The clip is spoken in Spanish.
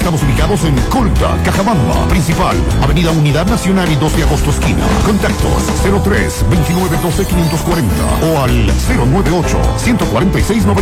Estamos ubicados en Colta, Cajabamba, Principal, Avenida Unidad Nacional y 2 de agosto esquina. Contactos 03 29 12 540 o al 098 146 90.